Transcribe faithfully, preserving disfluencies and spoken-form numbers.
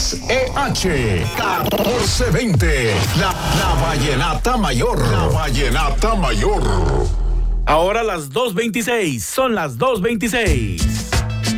X E H catorce veinte. La, la Vallenata Mayor. La Vallenata Mayor. Ahora las dos veintiséis, son las dos veintiséis.